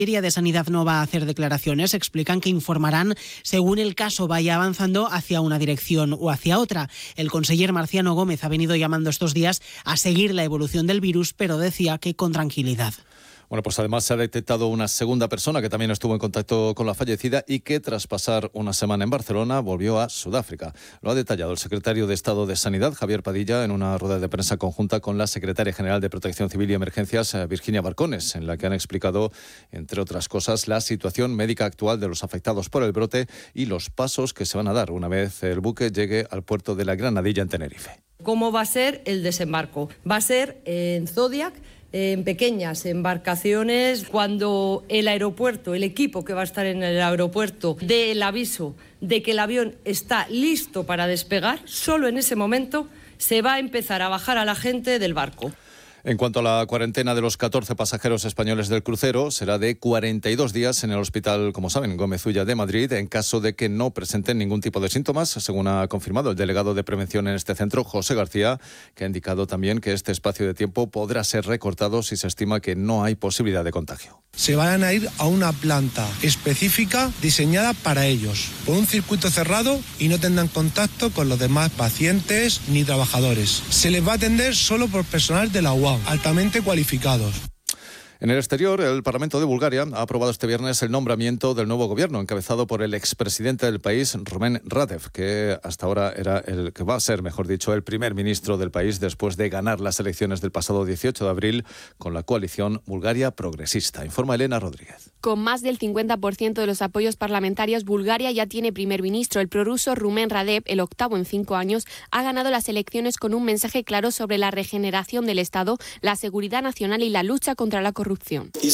Ministerio de Sanidad no va a hacer declaraciones, explican que informarán según el caso vaya avanzando hacia una dirección o hacia otra. El conseller Marciano Gómez ha venido llamando estos días a seguir la evolución del virus, pero decía que con tranquilidad. Bueno, pues además se ha detectado una segunda persona que también estuvo en contacto con la fallecida y que tras pasar una semana en Barcelona volvió a Sudáfrica. Lo ha detallado el secretario de Estado de Sanidad, Javier Padilla, en una rueda de prensa conjunta con la secretaria general de Protección Civil y Emergencias, Virginia Barcones, en la que han explicado, entre otras cosas, la situación médica actual de los afectados por el brote y los pasos que se van a dar una vez el buque llegue al puerto de la Granadilla en Tenerife. ¿Cómo va a ser el desembarco? Va a ser en Zodiac, en pequeñas embarcaciones. Cuando el aeropuerto, el equipo que va a estar en el aeropuerto, dé el aviso de que el avión está listo para despegar, solo en ese momento se va a empezar a bajar a la gente del barco. En cuanto a la cuarentena de los 14 pasajeros españoles del crucero, será de 42 días en el hospital, como saben, Gómez Ulla de Madrid, en caso de que no presenten ningún tipo de síntomas, según ha confirmado el delegado de prevención en este centro, José García, que ha indicado también que este espacio de tiempo podrá ser recortado si se estima que no hay posibilidad de contagio. Se van a ir a una planta específica diseñada para ellos, por un circuito cerrado y no tendrán contacto con los demás pacientes ni trabajadores. Se les va a atender solo por personal de la UAM, altamente cualificados. En el exterior, el Parlamento de Bulgaria ha aprobado este viernes el nombramiento del nuevo gobierno, encabezado por el expresidente del país, Rumen Radev, que hasta ahora era el que va a ser, mejor dicho, el primer ministro del país después de ganar las elecciones del pasado 18 de abril con la coalición Bulgaria Progresista. Informa Elena Rodríguez. Con más del 50% de los apoyos parlamentarios, Bulgaria ya tiene primer ministro. El prorruso Rumen Radev, el octavo en 5 años, ha ganado las elecciones con un mensaje claro sobre la regeneración del Estado, la seguridad nacional y la lucha contra la corrupción.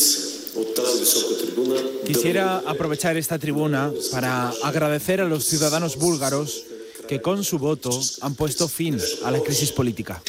Quisiera aprovechar esta tribuna para agradecer a los ciudadanos búlgaros que con su voto han puesto fin a la crisis política.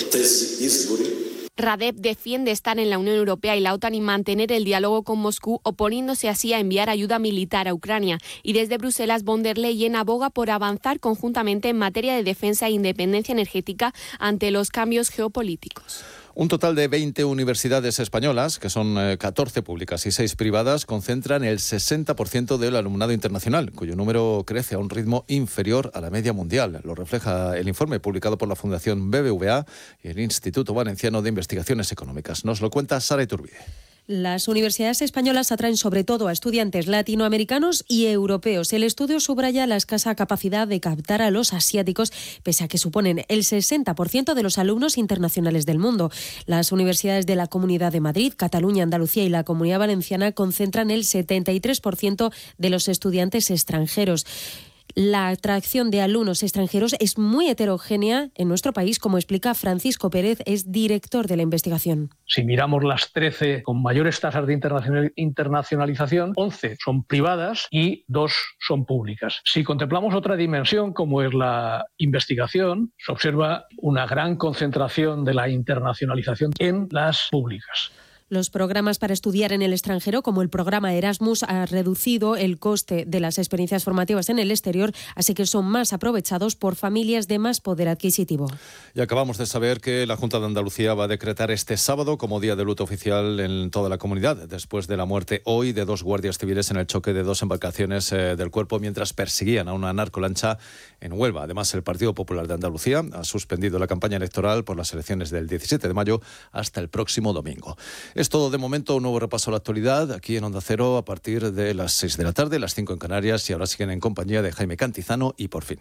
Radev defiende estar en la Unión Europea y la OTAN y mantener el diálogo con Moscú, oponiéndose así a enviar ayuda militar a Ucrania. Y desde Bruselas, von der Leyen aboga por avanzar conjuntamente en materia de defensa e independencia energética ante los cambios geopolíticos. Un total de 20 universidades españolas, que son 14 públicas y 6 privadas, concentran el 60% del alumnado internacional, cuyo número crece a un ritmo inferior a la media mundial. Lo refleja el informe publicado por la Fundación BBVA y el Instituto Valenciano de Investigaciones Económicas. Nos lo cuenta Sara Iturbide. Las universidades españolas atraen sobre todo a estudiantes latinoamericanos y europeos. El estudio subraya la escasa capacidad de captar a los asiáticos, pese a que suponen el 60% de los alumnos internacionales del mundo. Las universidades de la Comunidad de Madrid, Cataluña, Andalucía y la Comunidad Valenciana concentran el 73% de los estudiantes extranjeros. La atracción de alumnos extranjeros es muy heterogénea en nuestro país, como explica Francisco Pérez, es director de la investigación. Si miramos las 13 con mayores tasas de internacionalización, 11 son privadas y 2 son públicas. Si contemplamos otra dimensión, como es la investigación, se observa una gran concentración de la internacionalización en las públicas. Los programas para estudiar en el extranjero, como el programa Erasmus, ha reducido el coste de las experiencias formativas en el exterior, así que son más aprovechados por familias de más poder adquisitivo. Y acabamos de saber que la Junta de Andalucía va a decretar este sábado como día de luto oficial en toda la comunidad, después de la muerte hoy de 2 guardias civiles en el choque de 2 embarcaciones del Cuerpo mientras perseguían a una narcolancha en Huelva. Además, el Partido Popular de Andalucía ha suspendido la campaña electoral por las elecciones del 17 de mayo hasta el próximo domingo. Es todo de momento, un nuevo repaso a la actualidad aquí en Onda Cero a partir de las 6 de la tarde, las 5 en Canarias, y ahora siguen en compañía de Jaime Cantizano y Por Fin.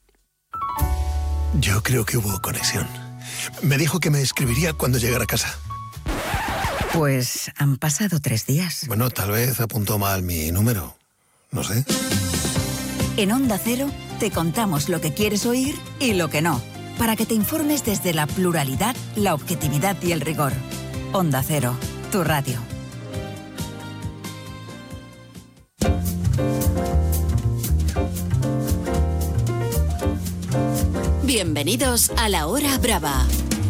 Yo creo que hubo conexión. Me dijo que me escribiría cuando llegara a casa. Pues han pasado 3 días. Bueno, tal vez apuntó mal mi número. No sé. En Onda Cero te contamos lo que quieres oír y lo que no, para que te informes desde la pluralidad, la objetividad y el rigor. Onda Cero, tu radio. Bienvenidos a La Hora Brava.